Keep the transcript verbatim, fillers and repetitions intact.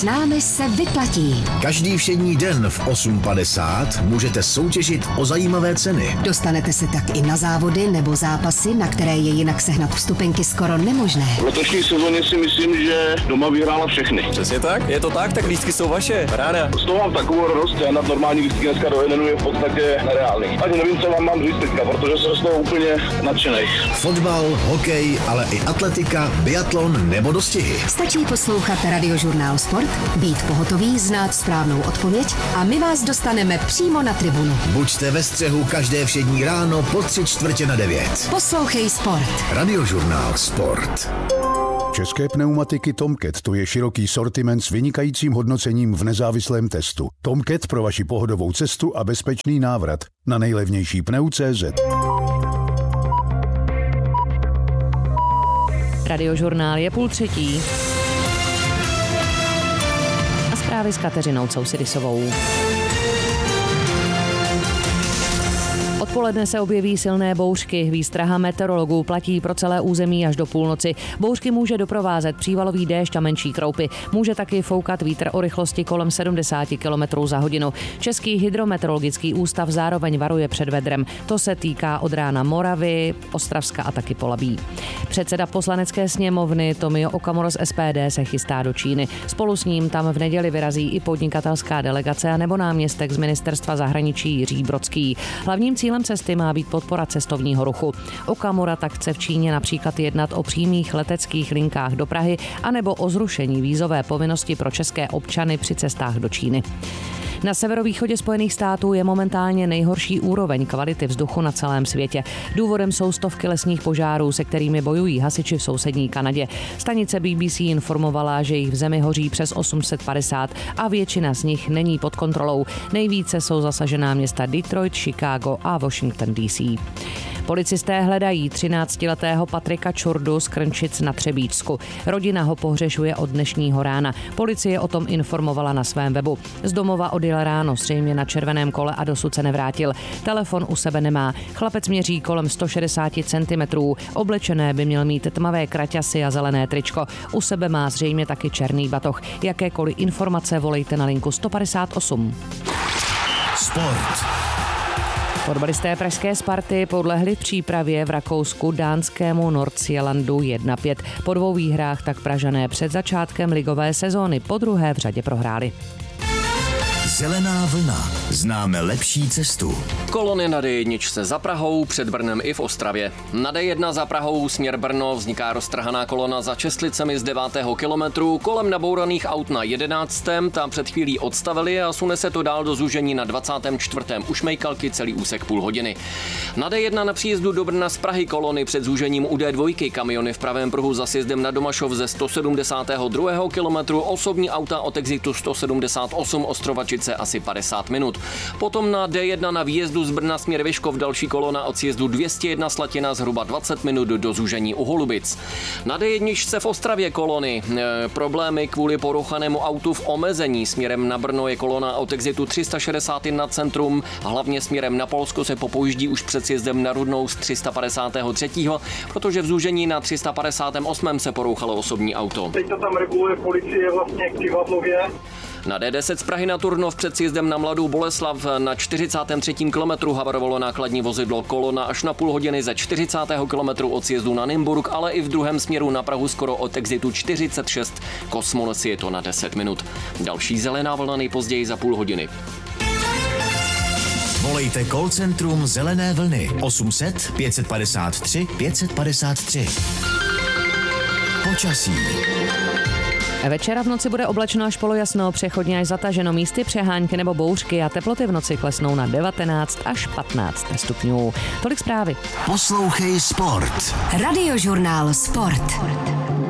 Námi se vyplatí. Každý všední den v osm padesát můžete soutěžit o zajímavé ceny. Dostanete se tak i na závody nebo zápasy, na které je jinak sehnat vstupenky skoro nemožné. V letošní sezóně si myslím, že doma vyhrála všechny. Přesně tak, je to tak, tak lístky jsou vaše, ráda. Z toho mám takovou radost, já na normální lístky dneska do Edenu je v podstatě nereálný. Ani nevím, co vám mám říct teďka, protože jsem z toho úplně nadšenej. Fotbal, hokej, ale i atletika, biatlon nebo dostihy. Stačí poslouchat Radiožurnál Sport, být pohotový, znát správnou odpověď a my vás dostaneme přímo na tribunu. Buďte ve střehu každé všední ráno po tři čtvrtě na devět. Poslouchej Sport. Radiožurnál Sport. České pneumatiky Tomcat, to je široký sortiment s vynikajícím hodnocením v nezávislém testu. Tomcat pro vaši pohodovou cestu a bezpečný návrat na nejlevnější pneu tečka cé zet. Radiožurnál je půl třetí. A zprávy s Kateřinou Cousidisovou. Odpoledne se objeví silné bouřky. Výstraha meteorologů platí pro celé území až do půlnoci. Bouřky může doprovázet přívalový déšť a menší kroupy. Může taky foukat vítr o rychlosti kolem sedmdesát kilometrů za hodinu. Český hydrometeorologický ústav zároveň varuje před vedrem. To se týká od rána Moravy, Ostravska a taky Polabí. Předseda poslanecké sněmovny Tomio Okamura z es pé dé se chystá do Číny. Spolu s ním tam v neděli vyrazí i podnikatelská delegace a nebo náměstek z ministerstva zahraničí Jiří Brodský. Hlavním cílem cesty má být podpora cestovního ruchu. Okamura tak chce v Číně například jednat o přímých leteckých linkách do Prahy anebo o zrušení vízové povinnosti pro české občany při cestách do Číny. Na severovýchodě Spojených států je momentálně nejhorší úroveň kvality vzduchu na celém světě. Důvodem jsou stovky lesních požárů, se kterými bojují hasiči v sousední Kanadě. Stanice bé bé cé informovala, že jich v zemi hoří přes osm set padesát a většina z nich není pod kontrolou. Nejvíce jsou zasažená města Detroit, Chicago a Washington dé cé. Policisté hledají třináctiletého Patrika Čurdu z Krnčic na Třebíčsku. Rodina ho pohřešuje od dnešního rána. Policie o tom informovala na svém webu. Z domova odjel ráno, zřejmě na červeném kole a dosud se nevrátil. Telefon u sebe nemá. Chlapec měří kolem sto šedesát centimetrů. Oblečené by měl mít tmavé kraťasy a zelené tričko. U sebe má zřejmě taky černý batoh. Jakékoliv informace volejte na linku sto padesát osm. Sport. Fotbalisté pražské Sparty podlehli v přípravě v Rakousku dánskému Nordsjællandu jedna pět. Po dvou výhrách tak Pražané před začátkem ligové sezóny podruhé v řadě prohráli. Zelená vlna. Známe lepší cestu. Kolony na dé jedna za Prahou, před Brnem i v Ostravě. Na dé jedna za Prahou směr Brno vzniká roztrhaná kolona za Čestlicemi z devátého kilometru, kolem nabouraných aut na jedenáctém tam před chvílí odstavili a sune se to dál do zúžení na dvacátém čtvrtém u Šmejkalky celý úsek půl hodiny. Na dé jedna na příjezdu do Brna z Prahy kolony před zúžením u dé dva, kamiony v pravém pruhu za sjezdem na Domašov ze sto sedmdesátého druhého kilometru, osobní auta od exitu sto sedmdesát osm Ostrovačice asi padesát minut. Potom na dé jedna na výjezdu z Brna směr Vyškov další kolona od sjezdu dvě stě jedna Slatina zhruba dvacet minut do zúžení u Holubic. Na dé jedna v Ostravě kolony. E, problémy kvůli porouchanému autu v omezení. Směrem na Brno je kolona od exitu tři sta šedesát jedna Centrum. Hlavně směrem na Polsko se popojíždí už před sjezdem na Rudnou z tři sta padesát tři, protože v zúžení na tři sta padesát osm se porouchalo osobní auto. Teď to tam reguluje policie vlastně k Přivadlově. Na dé deset z Prahy na Turnov před sjezdem na Mladou Boleslav na čtyřicátém třetím kilometru havarovalo nákladní vozidlo, kolona až na půl hodiny za čtyřicátého kilometru od sjezdu na Nymburk, ale i v druhém směru na Prahu skoro od exitu čtyřicet šest Kosmoles je to na deset minut. Další zelená vlna nejpozději za půl hodiny. Volejte call centrum Zelené vlny osm set pět set padesát tři pět set padesát tři. Počasí. Večera v noci bude oblačno až polojasno, přechodně až zataženo, místy přehánky nebo bouřky a teploty v noci klesnou na devatenáct až patnáct stupňů. Tolik zprávy. Poslouchej Sport. Radiožurnál Sport.